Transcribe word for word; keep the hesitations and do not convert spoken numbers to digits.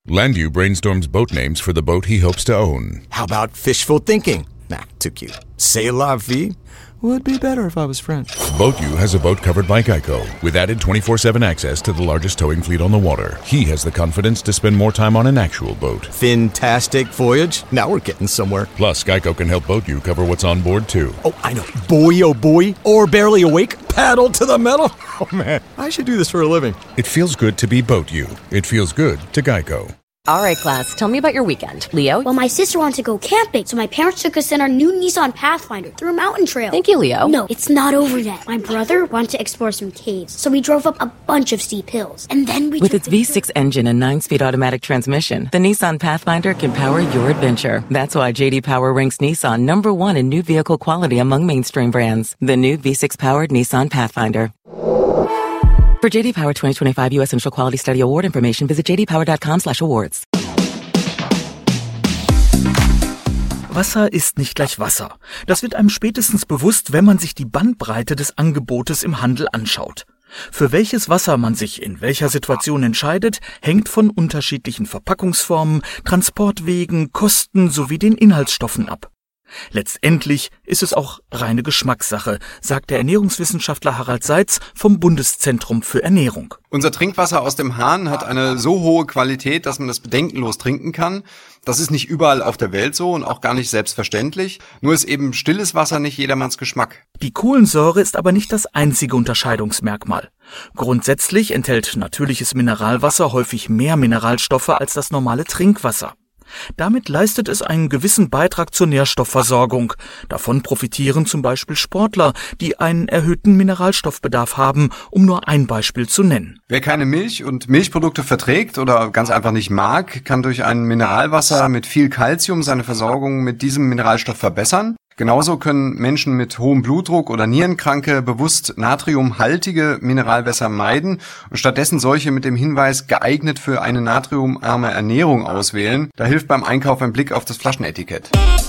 Landu brainstorms boat names for the boat he hopes to own. How about fishful thinking? Nah, too cute. C'est la vie? Would be better if I was French. BoatU has a boat covered by Geico, with added twenty-four seven access to the largest towing fleet on the water. He has the confidence to spend more time on an actual boat. Fantastic voyage. Now we're getting somewhere. Plus, Geico can help BoatU cover what's on board, too. Oh, I know. Boy, oh boy. Or barely awake. Paddle to the metal. Oh, man. I should do this for a living. It feels good to be BoatU. It feels good to Geico. All right, class, tell me about your weekend. Leo? Well, my sister wanted to go camping, so my parents took us in our new Nissan Pathfinder through a mountain trail. Thank you, Leo. No, it's not over yet. My brother wanted to explore some caves, so we drove up a bunch of steep hills. And then we With took its V six engine and nine-speed automatic transmission, the Nissan Pathfinder can power your adventure. That's why J D Power ranks Nissan number one in new vehicle quality among mainstream brands. The new V six-powered Nissan Pathfinder. For J D Power twenty twenty-five U S Initial Quality Study Award information, visit j d power dot com slash awards. Wasser ist nicht gleich Wasser. Das wird einem spätestens bewusst, wenn man sich die Bandbreite des Angebotes im Handel anschaut. Für welches Wasser man sich in welcher Situation entscheidet, hängt von unterschiedlichen Verpackungsformen, Transportwegen, Kosten sowie den Inhaltsstoffen ab. Letztendlich ist es auch reine Geschmackssache, sagt der Ernährungswissenschaftler Harald Seitz vom Bundeszentrum für Ernährung. Unser Trinkwasser aus dem Hahn hat eine so hohe Qualität, dass man das bedenkenlos trinken kann. Das ist nicht überall auf der Welt so und auch gar nicht selbstverständlich. Nur ist eben stilles Wasser nicht jedermanns Geschmack. Die Kohlensäure ist aber nicht das einzige Unterscheidungsmerkmal. Grundsätzlich enthält natürliches Mineralwasser häufig mehr Mineralstoffe als das normale Trinkwasser. Damit leistet es einen gewissen Beitrag zur Nährstoffversorgung. Davon profitieren zum Beispiel Sportler, die einen erhöhten Mineralstoffbedarf haben, um nur ein Beispiel zu nennen. Wer keine Milch und Milchprodukte verträgt oder ganz einfach nicht mag, kann durch ein Mineralwasser mit viel Kalzium seine Versorgung mit diesem Mineralstoff verbessern. Genauso können Menschen mit hohem Blutdruck oder Nierenkranke bewusst natriumhaltige Mineralwässer meiden und stattdessen solche mit dem Hinweis geeignet für eine natriumarme Ernährung auswählen. Da hilft beim Einkauf ein Blick auf das Flaschenetikett.